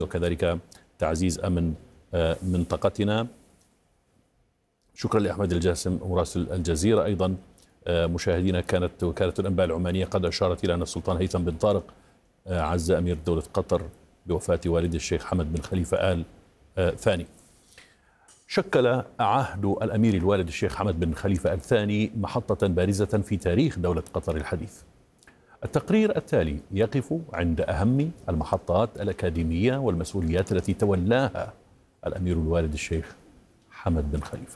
وكذلك تعزيز أمن منطقتنا. شكرا لأحمد الجاسم مراسل الجزيرة. أيضا مشاهدينا، كانت وكالة الأنباء العمانية قد أشارت إلى أن السلطان هيثم بن طارق عز أمير دولة قطر بوفاة والد الشيخ حمد بن خليفة آل ثاني. شكل عهد الأمير الوالد الشيخ حمد بن خليفة آل ثاني محطة بارزة في تاريخ دولة قطر الحديث. التقرير التالي يقف عند أهم المحطات الأكاديمية والمسؤوليات التي تولاها الأمير الوالد الشيخ حمد بن خليفة.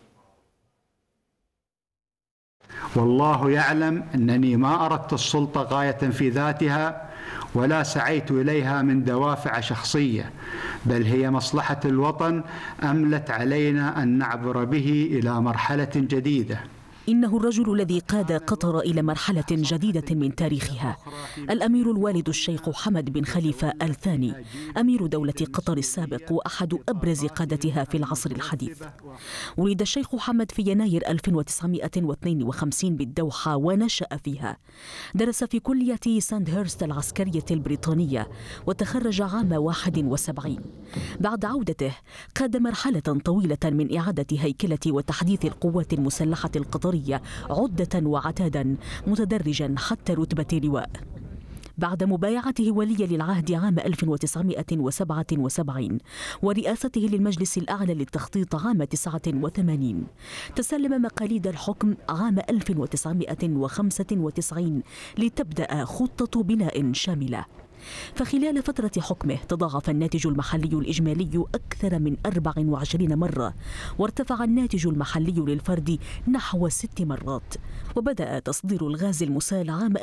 والله يعلم أنني ما أردت السلطة غاية في ذاتها ولا سعيت إليها من دوافع شخصية، بل هي مصلحة الوطن أملت علينا أن نعبر به إلى مرحلة جديدة. إنه الرجل الذي قاد قطر إلى مرحلة جديدة من تاريخها، الأمير الوالد الشيخ حمد بن خليفة آل ثاني، أمير دولة قطر السابق وأحد أبرز قادتها في العصر الحديث. ولد الشيخ حمد في يناير 1952 بالدوحة ونشأ فيها. درس في كلية ساندهيرست العسكرية البريطانية وتخرج عام 71. بعد عودته قاد مرحلة طويلة من إعادة هيكلة وتحديث القوات المسلحة القطرية عدة وعتادا، متدرجا حتى رتبة لواء. بعد مبايعته وليا للعهد عام 1977 ورئاسته للمجلس الأعلى للتخطيط عام 89، تسلم مقاليد الحكم عام 1995 لتبدأ خطة بناء شاملة. فخلال فترة حكمه تضاعف الناتج المحلي الإجمالي أكثر من 24 مرة، وارتفع الناتج المحلي للفرد نحو 6 مرات، وبدأ تصدير الغاز المسال عام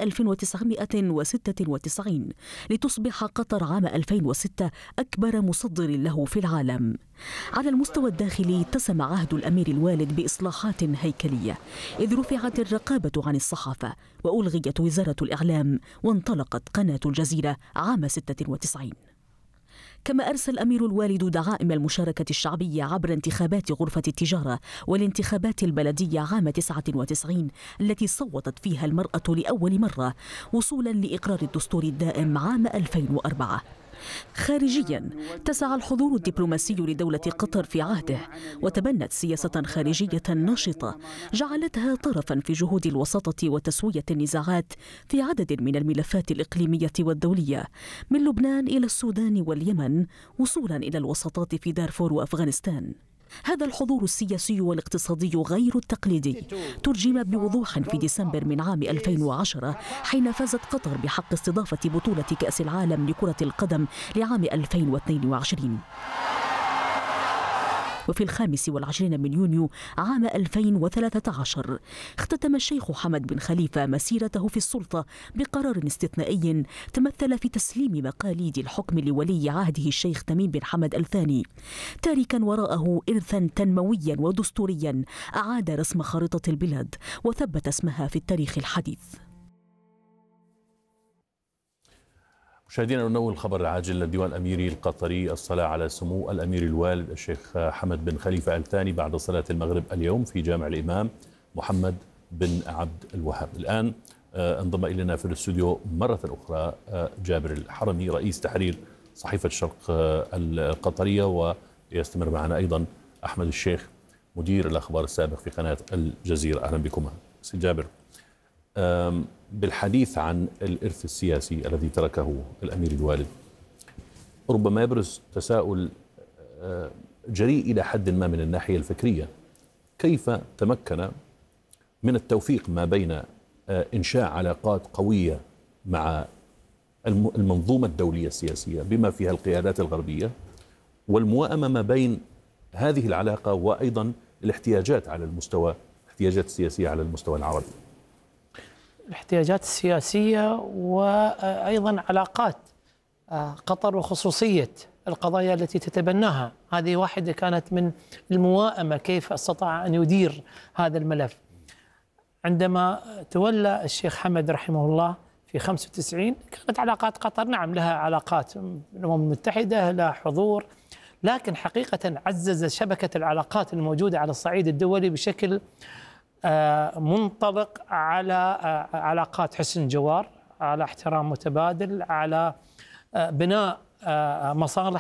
1996 لتصبح قطر عام 2006 أكبر مصدر له في العالم. على المستوى الداخلي اتسم عهد الأمير الوالد بإصلاحات هيكلية، إذ رفعت الرقابة عن الصحافة وألغيت وزارة الإعلام وانطلقت قناة الجزيرة عام 96. كما أرسل الأمير الوالد دعائم المشاركة الشعبية عبر انتخابات غرفة التجارة والانتخابات البلدية عام 99 التي صوتت فيها المرأة لأول مرة، وصولا لإقرار الدستور الدائم عام 2004. خارجيا تسع الحضور الدبلوماسي لدولة قطر في عهده، وتبنت سياسة خارجية نشطة جعلتها طرفا في جهود الوساطة وتسوية النزاعات في عدد من الملفات الإقليمية والدولية، من لبنان إلى السودان واليمن وصولا إلى الوساطات في دارفور وأفغانستان. هذا الحضور السياسي والاقتصادي غير التقليدي ترجم بوضوح في ديسمبر من عام 2010 حين فازت قطر بحق استضافة بطولة كأس العالم لكرة القدم لعام 2022. وفي 25 من يونيو عام 2013 اختتم الشيخ حمد بن خليفة مسيرته في السلطة بقرار استثنائي تمثل في تسليم مقاليد الحكم لولي عهده الشيخ تميم بن حمد آل ثاني، تاركا وراءه إرثا تنمويا ودستوريا أعاد رسم خارطة البلاد وثبت اسمها في التاريخ الحديث. مشاهدينا، ننوه الخبر العاجل للديوان الأميري القطري الصلاة على سمو الأمير الوالد الشيخ حمد بن خليفة آل ثاني بعد صلاة المغرب اليوم في جامع الإمام محمد بن عبد الوهاب. الآن انضم إلينا في الاستوديو مرة أخرى جابر الحرمي رئيس تحرير صحيفة الشرق القطرية، ويستمر معنا أيضا أحمد الشيخ مدير الأخبار السابق في قناة الجزيرة. أهلا بكما سيد جابر. بالحديث عن الإرث السياسي الذي تركه الأمير الوالد، ربما يبرز تساؤل جريء إلى حد ما من الناحية الفكرية: كيف تمكن من التوفيق ما بين إنشاء علاقات قوية مع المنظومة الدولية السياسية بما فيها القيادات الغربية، والموائمة ما بين هذه العلاقة وأيضا الاحتياجات السياسية على المستوى العربي؟ الاحتياجات السياسية وأيضا علاقات قطر وخصوصية القضايا التي تتبناها، هذه واحدة كانت من الموائمة كيف استطاع أن يدير هذا الملف. عندما تولى الشيخ حمد رحمه الله في 95 كانت علاقات قطر نعم لها علاقات الأمم المتحدة، لها حضور، لكن حقيقة عزز شبكة العلاقات الموجودة على الصعيد الدولي بشكل منطلق على علاقات حسن جوار، على احترام متبادل، على بناء مصالح